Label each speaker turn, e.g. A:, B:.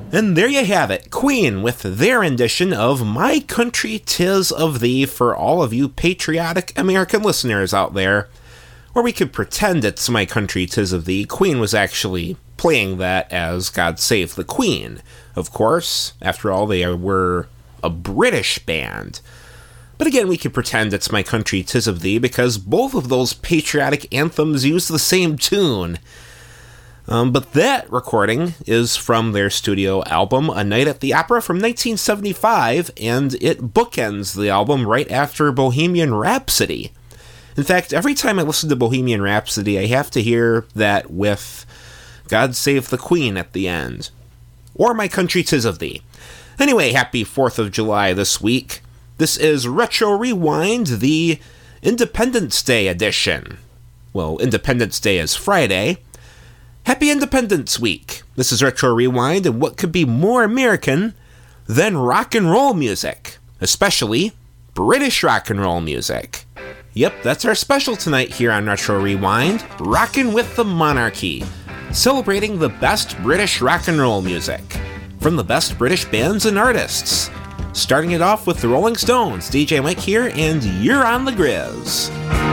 A: And there you have it, Queen with their rendition of My Country 'Tis of Thee for all of you patriotic American listeners out there. Or we could pretend it's My Country 'Tis of Thee. Queen was actually playing that as God Save the Queen. Of course, after all, they were a British band. But again, we could pretend it's My Country 'Tis of Thee because both of those patriotic anthems use the same tune. But that recording is from their studio album, A Night at the Opera from 1975, and it bookends the album right after Bohemian Rhapsody. In fact, every time I listen to Bohemian Rhapsody, I have to hear that with God Save the Queen at the end. Or My Country 'Tis of Thee. Anyway, happy 4th of July this week. This is Retro Rewind, the Independence Day edition. Well, Independence Day is Friday. Happy Independence Week. This is Retro Rewind, and what could be more American than rock and roll music? Especially British rock and roll music. Yep, that's our special tonight here on Retro Rewind, Rockin' with the Monarchy, celebrating the best British rock and roll music from the best British bands and artists. Starting it off with the Rolling Stones, DJ Mike here, and you're on the Grizz.